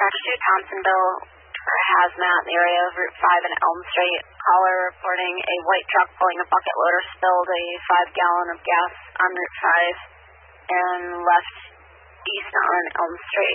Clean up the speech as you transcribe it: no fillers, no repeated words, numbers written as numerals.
Dispatch 2, Thompsonville, for hazmat in the area of Route 5 and Elm Street. Caller reporting a white truck pulling a bucket loader spilled a 5-gallon of gas on Route 5 and left east on Elm Street.